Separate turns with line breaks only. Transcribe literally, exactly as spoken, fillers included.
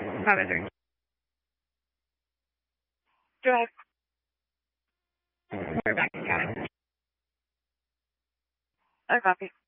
Have a drink. Drive. We're back in cabin. A coffee.